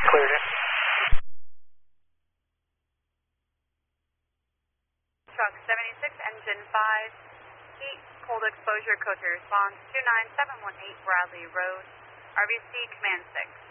cleared it. Truck 76, engine 5, heat, cold exposure, code to response 29718 Bradley Road, RBC Command 6.